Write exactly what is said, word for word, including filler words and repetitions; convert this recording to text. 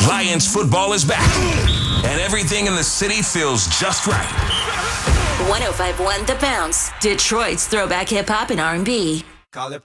Lions football is back, and everything in the city feels just right. one oh five point one The Bounce, Detroit's throwback hip-hop and R and B. Call it